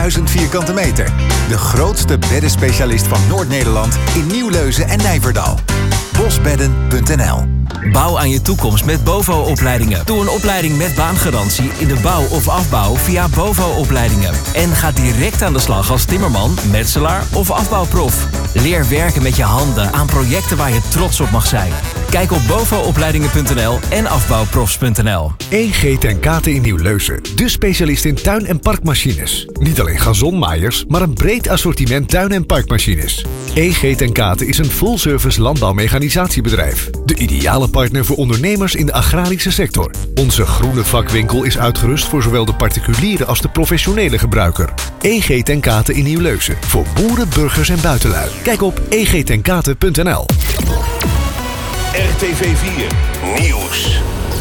1000 vierkante meter. De grootste beddenspecialist van Noord-Nederland in Nieuwleuzen en Nijverdal. Bosbedden.nl. Bouw aan je toekomst met BOVO-opleidingen. Doe een opleiding met baangarantie in de bouw of afbouw via BOVO-opleidingen. En ga direct aan de slag als timmerman, metselaar of afbouwprof. Leer werken met je handen aan projecten waar je trots op mag zijn. Kijk op bovo-opleidingen.nl en afbouwprofs.nl. EG ten Kate in Nieuwleuzen. De specialist in tuin- en parkmachines. Niet alleen gazonmaaiers, maar een breed assortiment tuin- en parkmachines. EG ten Kate is een full-service landbouwmechanisatiebedrijf. De ideale partner voor ondernemers in de agrarische sector. Onze groene vakwinkel is uitgerust voor zowel de particuliere als de professionele gebruiker. EG ten Kate in Nieuwleuzen. Voor boeren, burgers en buitenlui. Kijk op egtenkate.nl. RTV 4 Nieuws.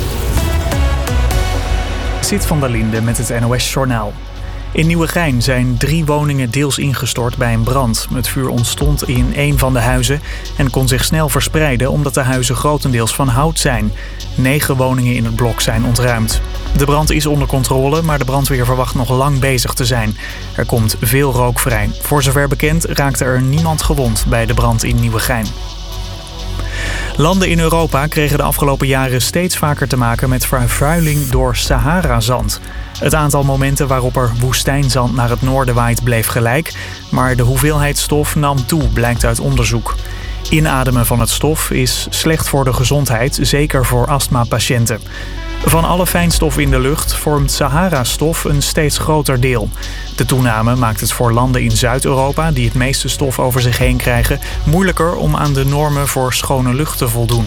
Zit van der Linde met het NOS-journaal. In Nieuwegein zijn 3 woningen deels ingestort bij een brand. Het vuur ontstond in een van de huizen en kon zich snel verspreiden omdat de huizen grotendeels van hout zijn. 9 woningen in het blok zijn ontruimd. De brand is onder controle, maar de brandweer verwacht nog lang bezig te zijn. Er komt veel rook vrij. Voor zover bekend raakte er niemand gewond bij de brand in Nieuwegein. Landen in Europa kregen de afgelopen jaren steeds vaker te maken met vervuiling door Sahara-zand. Het aantal momenten waarop er woestijnzand naar het noorden waait bleef gelijk, maar de hoeveelheid stof nam toe, blijkt uit onderzoek. Inademen van het stof is slecht voor de gezondheid, zeker voor astmapatiënten. Van alle fijnstoffen in de lucht vormt Sahara-stof een steeds groter deel. De toename maakt het voor landen in Zuid-Europa, die het meeste stof over zich heen krijgen, moeilijker om aan de normen voor schone lucht te voldoen.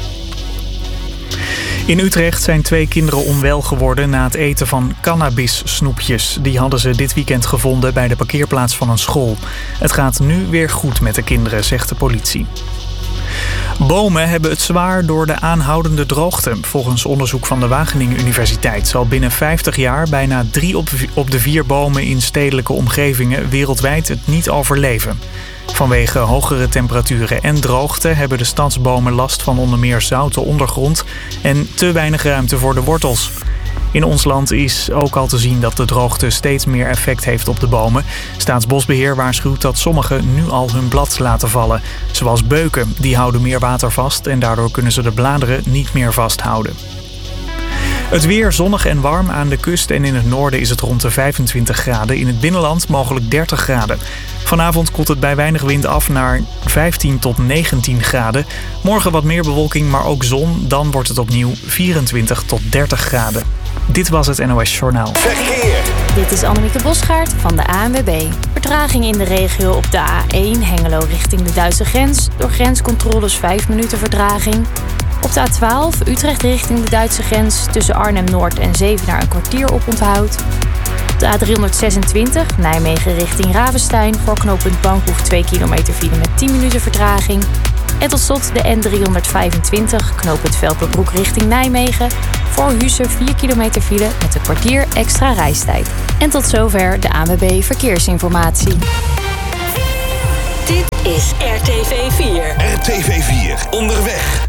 In Utrecht zijn 2 kinderen onwel geworden na het eten van cannabissnoepjes. Die hadden ze dit weekend gevonden bij de parkeerplaats van een school. Het gaat nu weer goed met de kinderen, zegt de politie. Bomen hebben het zwaar door de aanhoudende droogte. Volgens onderzoek van de Wageningen Universiteit zal binnen 50 jaar bijna 3 op de 4 bomen in stedelijke omgevingen wereldwijd het niet overleven. Vanwege hogere temperaturen en droogte hebben de stadsbomen last van onder meer zoute ondergrond en te weinig ruimte voor de wortels. In ons land is ook al te zien dat de droogte steeds meer effect heeft op de bomen. Staatsbosbeheer waarschuwt dat sommige nu al hun blad laten vallen. Zoals beuken, die houden meer water vast en daardoor kunnen ze de bladeren niet meer vasthouden. Het weer zonnig en warm. Aan de kust en in het noorden is het rond de 25 graden. In het binnenland mogelijk 30 graden. Vanavond koelt het bij weinig wind af naar 15 tot 19 graden. Morgen wat meer bewolking, maar ook zon. Dan wordt het opnieuw 24 tot 30 graden. Dit was het NOS Journaal. Verkeer. Dit is Annemieke Bosgaard van de ANWB. Vertraging in de regio op de A1 Hengelo richting de Duitse grens. Door grenscontroles 5 minuten vertraging. Op de A12 Utrecht richting de Duitse grens. Tussen Arnhem-Noord en Zevenaar een kwartier op onthoud. Op de A326 Nijmegen richting Ravenstein. Voor knooppunt Bankhoef 2 kilometer file met 10 minuten vertraging. En tot slot de N325 knooppunt Velperbroek richting Nijmegen. Voor Huissen 4 kilometer file met een kwartier extra reistijd. En tot zover de ANWB Verkeersinformatie. Dit is RTV 4. RTV 4 onderweg.